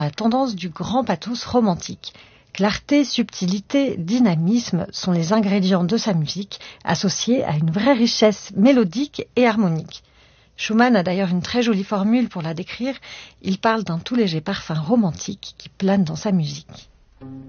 La tendance du grand pathos romantique. Clarté, subtilité, dynamisme sont les ingrédients de sa musique, associés à une vraie richesse mélodique et harmonique. Schumann a d'ailleurs une très jolie formule pour la décrire. Il parle d'un tout léger parfum romantique qui plane dans sa musique.